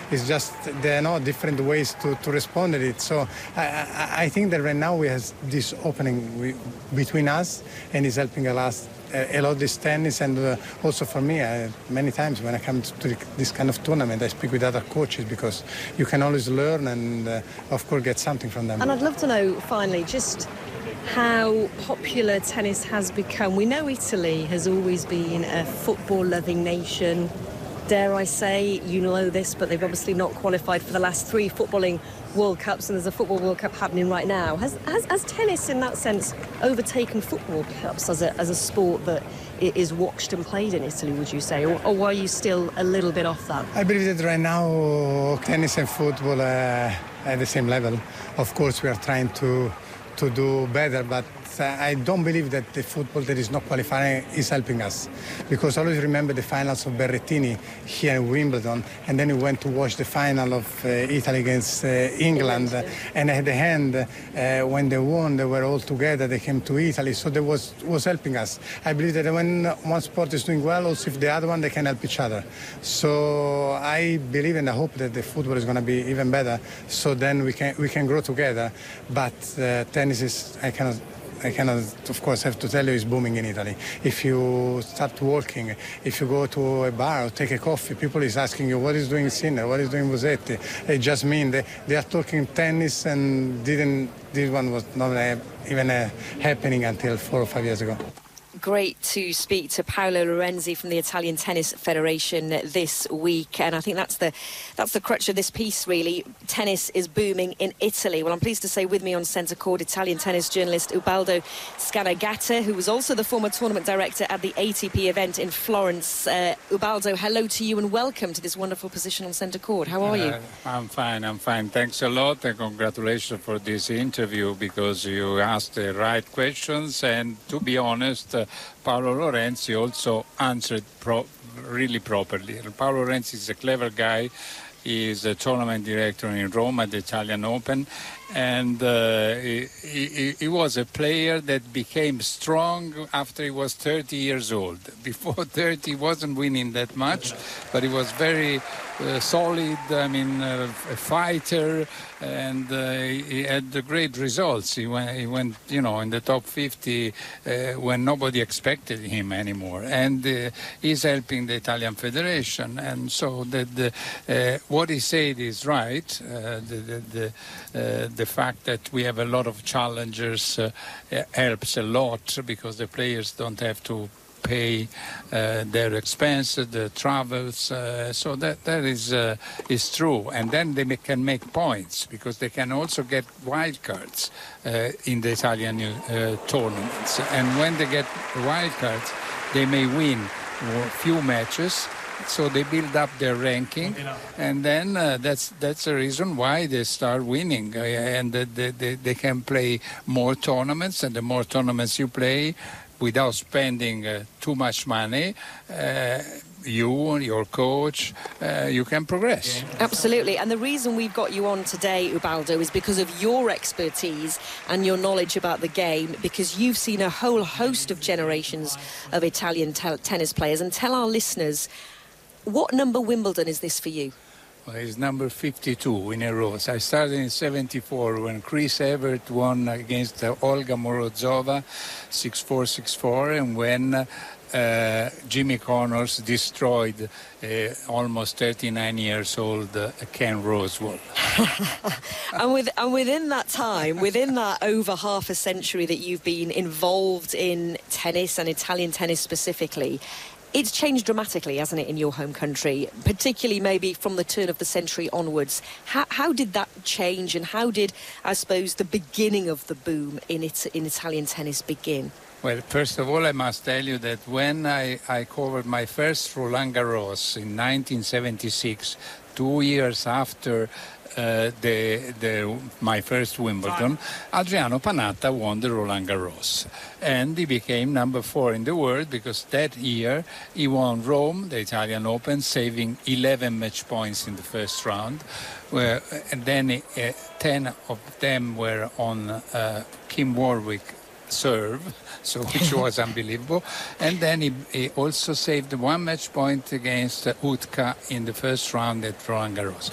It's just there are no different ways to respond to it. So I think that right now we have this opening between us, and it's helping us a lot this tennis. And also for me, many times when I come to this kind of tournament, I speak with other coaches, because you can always learn and of course get something from them. And I'd love to know finally just how popular tennis has become. We know Italy has always been a football-loving nation. Dare I say, you know this, but they've obviously not qualified for the last 3 footballing World Cups, and there's a football World Cup happening right now. Has tennis, in that sense, overtaken football, perhaps, as a sport that is watched and played in Italy, would you say? Or are you still a little bit off that? I believe that right now tennis and football are at the same level. Of course, we are trying to do better, but I don't believe that the football that is not qualifying is helping us, because I always remember the finals of Berrettini here in Wimbledon, and then we went to watch the final of Italy against England, and at the end, when they won, they were all together, they came to Italy, so that was helping us. I believe that when one sport is doing well, also if the other one, they can help each other. So I believe and I hope that the football is going to be even better, so then we can grow together. But tennis is, I cannot, of course, have to tell you, is booming in Italy. If you start walking, if you go to a bar or take a coffee, people is asking you, what is doing Sinner, what is doing Musetti? It just means they are talking tennis, and this one was not even happening until 4 or 5 years ago. Great to speak to Paolo Lorenzi from the Italian Tennis Federation this week, and I think that's the crutch of this piece, really. Tennis is booming in Italy. Well, I'm pleased to say with me on centre court Italian tennis journalist Ubaldo Scanagatta, who was also the former tournament director at the ATP event in Florence. Ubaldo, hello to you and welcome to this wonderful position on centre court. How are you? I'm fine. Thanks a lot, and congratulations for this interview, because you asked the right questions, and to be honest, Paolo Lorenzi also answered really properly. Paolo Lorenzi is a clever guy. He is a tournament director in Rome at the Italian Open, and he was a player that became strong after he was 30 years old. Before 30, he wasn't winning that much, but he was very solid, a fighter, and he had great results. He went, in the top 50 when nobody expected him anymore. And he's helping the Italian Federation, and so that what he said is right. The fact that we have a lot of challengers helps a lot, because the players don't have to pay their expenses, the travels, so that is true. And then they can make points, because they can also get wild cards in the Italian tournaments. And when they get wild cards, they may win a few matches, so they build up their ranking, and then that's the reason why they start winning, and they can play more tournaments, and the more tournaments you play without spending too much money, you and your coach, you can progress. Absolutely, and the reason we've got you on today, Ubaldo, is because of your expertise and your knowledge about the game, because you've seen a whole host of generations of Italian tennis players. And tell our listeners, what number Wimbledon is this for you? Well, it's number 52 in a row. I started in 74 when Chris Evert won against Olga Morozova 6-4, 6-4, and when Jimmy Connors destroyed almost 39 years old Ken Rosewall. and within that time, within that over half a century that you've been involved in tennis and Italian tennis specifically, it's changed dramatically, hasn't it, in your home country, particularly maybe from the turn of the century onwards. How did that change, and how did, I suppose, the beginning of the boom in Italian tennis begin? Well, first of all, I must tell you that when I covered my first Roland Garros in 1976, 2 years after my first Wimbledon, Adriano Panatta won the Roland Garros, and he became number 4 in the world, because that year he won Rome, the Italian Open, saving 11 match points in the first round, and then 10 of them were on Kim Warwick serve, so which was unbelievable. And then he also saved 1 match point against Utka in the first round at Roland Garros.